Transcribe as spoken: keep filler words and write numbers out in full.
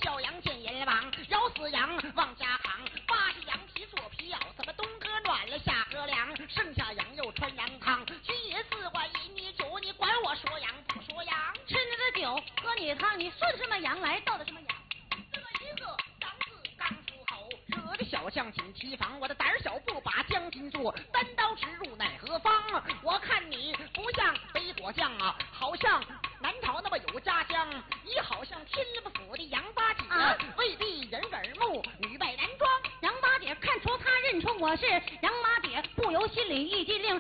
小羊见阎王，咬死羊往家扛，扒下羊皮做皮袄，怎么东哥暖了下河凉，剩下羊肉穿羊汤，去也四罐饮你酒，你管我说羊不说羊？ 吃你的酒，喝你的汤，你顺什么羊来，倒的什么羊？ 这么一个张字刚出口，惹得小将紧提防，我的胆小不把将军做，单刀直入奈何方？我看你不像北果将啊，好像南朝那么有家乡，你好像天乐府的杨八姐，啊、未必人耳目，女扮男装。 杨八姐看出他认出我是杨八姐，不由心里一激灵，